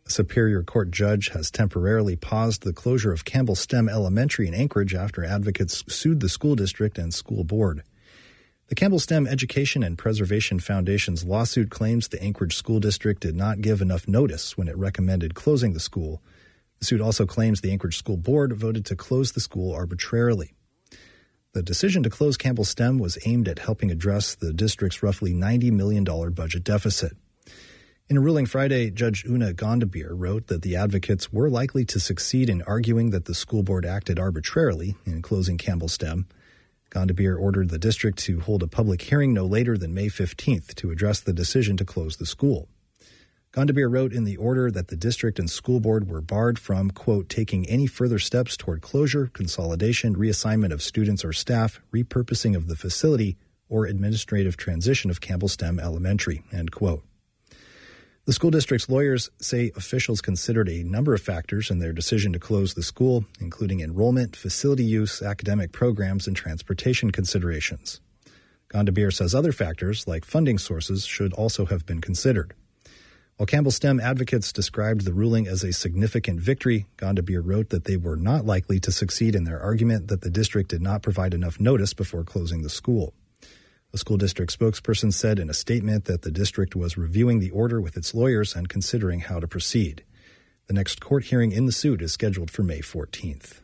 A Superior Court judge has temporarily paused the closure of Campbell STEM Elementary in Anchorage after advocates sued the school district and school board. The Campbell STEM Education and Preservation Foundation's lawsuit claims the Anchorage School District did not give enough notice when it recommended closing the school. The suit also claims the Anchorage School Board voted to close the school arbitrarily. The decision to close Campbell STEM was aimed at helping address the district's roughly $90 million budget deficit. In a ruling Friday, Judge Una Gondabir wrote that the advocates were likely to succeed in arguing that the school board acted arbitrarily in closing Campbell STEM. Gondabir ordered the district to hold a public hearing no later than May 15th to address the decision to close the school. Gondabir wrote in the order that the district and school board were barred from, quote, taking any further steps toward closure, consolidation, reassignment of students or staff, repurposing of the facility, or administrative transition of Campbell STEM Elementary, end quote. The school district's lawyers say officials considered a number of factors in their decision to close the school, including enrollment, facility use, academic programs, and transportation considerations. Gondabir says other factors, like funding sources, should also have been considered. While Campbell STEM advocates described the ruling as a significant victory, Gondabir wrote that they were not likely to succeed in their argument that the district did not provide enough notice before closing the school. A school district spokesperson said in a statement that the district was reviewing the order with its lawyers and considering how to proceed. The next court hearing in the suit is scheduled for May 14th.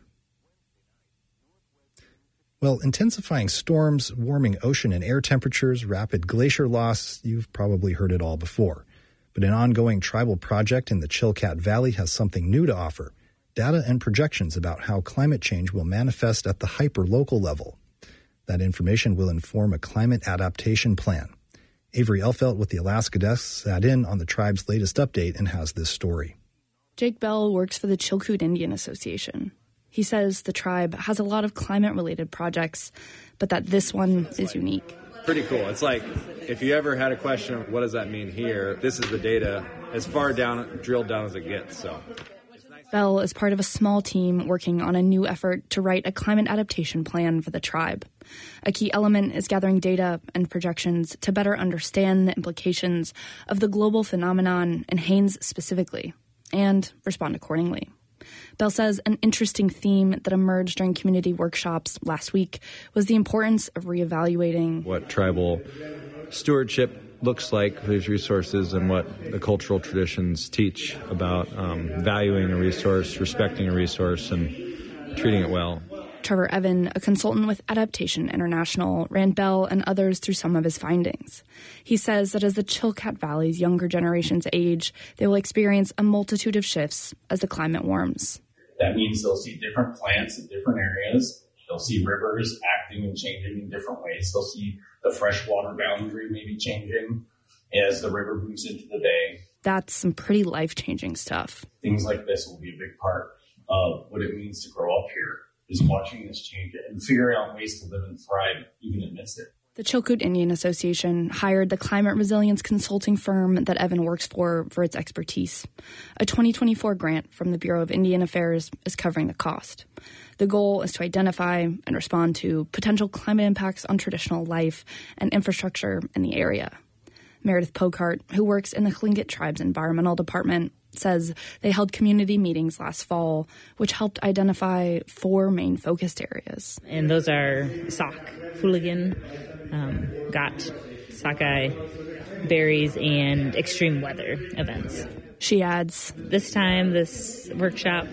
Well, intensifying storms, warming ocean and air temperatures, rapid glacier loss, you've probably heard it all before. But an ongoing tribal project in the Chilkat Valley has something new to offer: data and projections about how climate change will manifest at the hyper-local level. That information will inform a climate adaptation plan. Avery Elfelt with the Alaska Desk sat in on the tribe's latest update and has this story. Jake Bell works for the Chilkoot Indian Association. He says the tribe has a lot of climate-related projects, but that this one is unique. Pretty cool. It's like, if you ever had a question of what does that mean here, this is the data as far down, drilled down as it gets, so... Bell is part of a small team working on a new effort to write a climate adaptation plan for the tribe. A key element is gathering data and projections to better understand the implications of the global phenomenon and Haines specifically, and respond accordingly. Bell says an interesting theme that emerged during community workshops last week was the importance of reevaluating what tribal stewardship looks like for these resources and what the cultural traditions teach about valuing a resource, respecting a resource, and treating it well. Trevor Evan, a consultant with Adaptation International, ran Bell and others through some of his findings. He says that as the Chilkat Valley's younger generations age, they will experience a multitude of shifts as the climate warms. That means they'll see different plants in different areas. They'll see rivers acting and changing in different ways. They'll see the freshwater boundary maybe changing as the river moves into the bay. That's some pretty life-changing stuff. Things like this will be a big part of what it means to grow up here, is watching this change and figuring out ways to live and thrive even amidst it. The Chilkoot Indian Association hired the climate resilience consulting firm that Evan works for its expertise. A 2024 grant from the Bureau of Indian Affairs is covering the cost. The goal is to identify and respond to potential climate impacts on traditional life and infrastructure in the area. Meredith Pocart, who works in the Tlingit Tribe's Environmental Department, says they held community meetings last fall, which helped identify 4 main focused areas. And those are Sauk, Hooligan, Got, Sockeye, berries, and extreme weather events. She adds, this time, this workshop,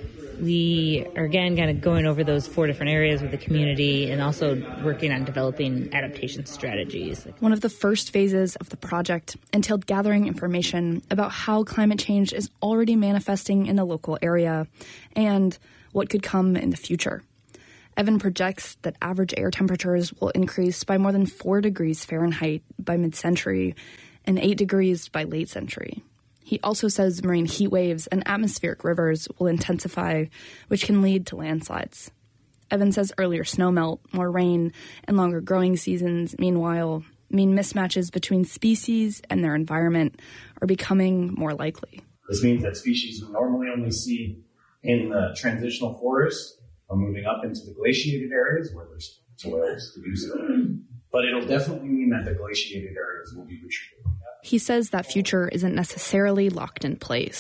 we are again kind of going over those 4 different areas with the community and also working on developing adaptation strategies. One of the first phases of the project entailed gathering information about how climate change is already manifesting in the local area and what could come in the future. Evan projects that average air temperatures will increase by more than 4 degrees Fahrenheit by mid-century and 8 degrees by late century. He also says marine heat waves and atmospheric rivers will intensify, which can lead to landslides. Evan says earlier snowmelt, more rain, and longer growing seasons, meanwhile, mean mismatches between species and their environment are becoming more likely. This means that species we normally only see in the transitional forest are moving up into the glaciated areas where there's soils to do so. But it'll definitely mean that the glaciated areas will be retreated. He says that future isn't necessarily locked in place.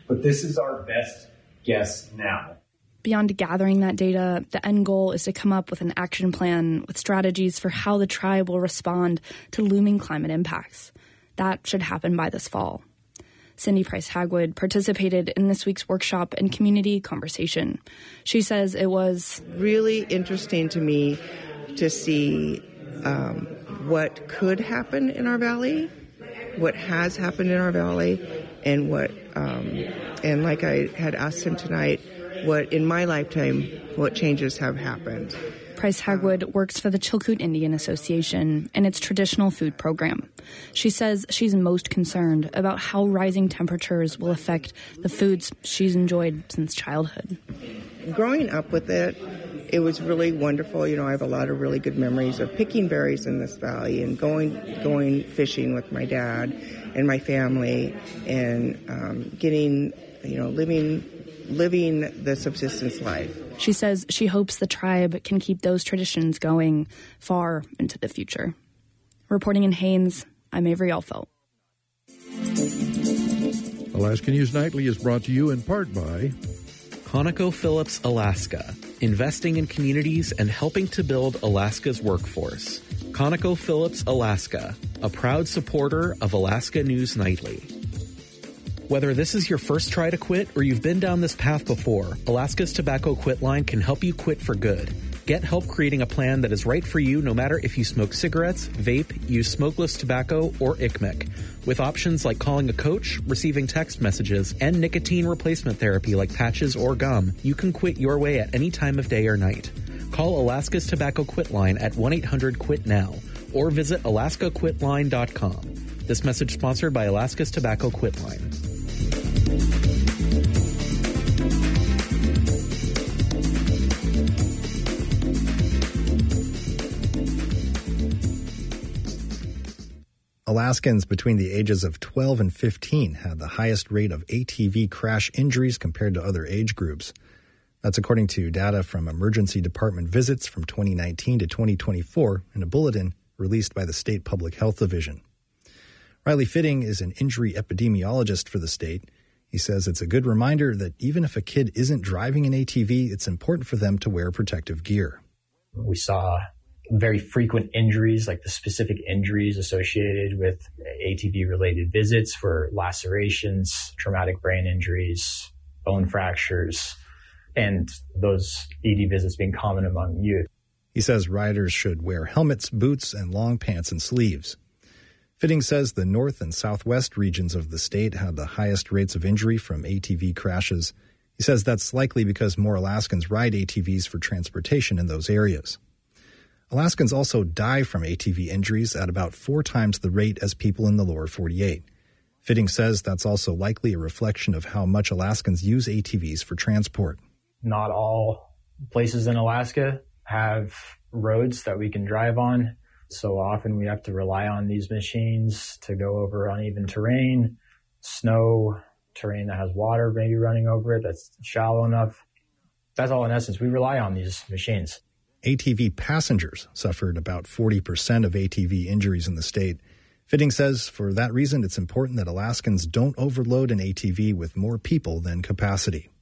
But this is our best guess now. Beyond gathering that data, the end goal is to come up with an action plan with strategies for how the tribe will respond to looming climate impacts. That should happen by this fall. Cindy Price Hagwood participated in this week's workshop and community conversation. She says it was really interesting to me to see what could happen in our valley, what has happened in our valley, and and like I had asked him tonight, what in my lifetime, what changes have happened. Price Hagwood works for the Chilkoot Indian Association and its traditional food program. She says she's most concerned about how rising temperatures will affect the foods she's enjoyed since childhood. Growing up with it, it was really wonderful. You know, I have a lot of really good memories of picking berries in this valley and going fishing with my dad and my family and getting, living the subsistence life. She says she hopes the tribe can keep those traditions going far into the future. Reporting in Haines, I'm Avery Alfelt. Alaska News Nightly is brought to you in part by ConocoPhillips Alaska, investing in communities and helping to build Alaska's workforce. ConocoPhillips Alaska, a proud supporter of Alaska News Nightly. Whether this is your first try to quit or you've been down this path before, Alaska's Tobacco Quit Line can help you quit for good. Get help creating a plan that is right for you no matter if you smoke cigarettes, vape, use smokeless tobacco, or ICMIC. With options like calling a coach, receiving text messages, and nicotine replacement therapy like patches or gum, you can quit your way at any time of day or night. Call Alaska's Tobacco Quit Line at 1-800-QUIT-NOW or visit alaskaquitline.com. This message sponsored by Alaska's Tobacco Quit Line. Alaskans between the ages of 12 and 15 had the highest rate of ATV crash injuries compared to other age groups. That's according to data from emergency department visits from 2019 to 2024 in a bulletin released by the State Public Health Division. Riley Fitting is an injury epidemiologist for the state. He says it's a good reminder that even if a kid isn't driving an ATV, it's important for them to wear protective gear. We saw very frequent injuries, like the specific injuries associated with ATV-related visits for lacerations, traumatic brain injuries, bone fractures, and those ED visits being common among youth. He says riders should wear helmets, boots, and long pants and sleeves. Fitting says the north and southwest regions of the state had the highest rates of injury from ATV crashes. He says that's likely because more Alaskans ride ATVs for transportation in those areas. Alaskans also die from ATV injuries at about 4 times the rate as people in the lower 48. Fitting says that's also likely a reflection of how much Alaskans use ATVs for transport. Not all places in Alaska have roads that we can drive on. So often we have to rely on these machines to go over uneven terrain, snow, terrain that has water maybe running over it that's shallow enough. That's all in essence. We rely on these machines. ATV passengers suffered about 40% of ATV injuries in the state. Fitting says for that reason, it's important that Alaskans don't overload an ATV with more people than capacity.